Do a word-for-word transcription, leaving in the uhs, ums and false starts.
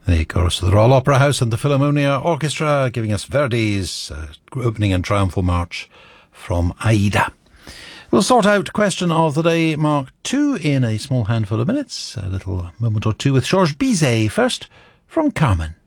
The chorus of the Royal Opera House and the Philharmonia Orchestra giving us Verdi's uh, opening and triumphal march from Aida. We'll sort out question of the day mark two in a small handful of minutes. A little moment or two with Georges Bizet first from Carmen.